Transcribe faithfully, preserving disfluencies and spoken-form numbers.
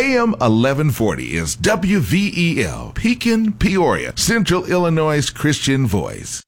A M eleven forty is W V E L, Pekin, Peoria, Central Illinois' Christian Voice.